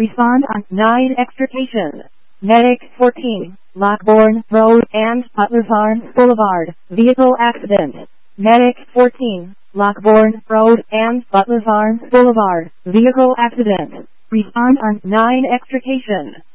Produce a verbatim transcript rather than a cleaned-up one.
Respond on nine extrication. Medic fourteen, Lockbourne Road and Butler Farms Boulevard, vehicle accident. Medic fourteen, Lockbourne Road and Butler Farms Boulevard, vehicle accident. Respond on nine extrication.